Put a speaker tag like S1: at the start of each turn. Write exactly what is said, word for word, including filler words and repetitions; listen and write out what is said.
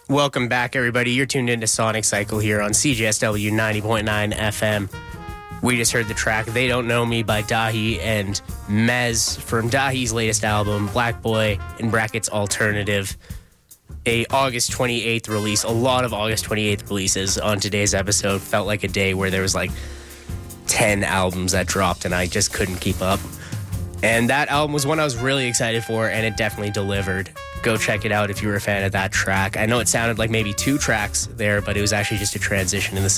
S1: Welcome back, everybody. You're tuned into Sonic Cycle here on C J S W ninety point nine F M. We just heard the track They Don't Know Me by Dahi and Mez from Dahi's latest album, Black Boy, in brackets Alternative, a August twenty-eighth release. A lot of August twenty-eighth releases on today's episode. Felt like a day where there was like ten albums that dropped and I just couldn't keep up. And that album was one I was really excited for, and it definitely delivered. Go check it out if you were a fan of that track. I know it sounded like maybe two tracks there, but it was actually just a transition in the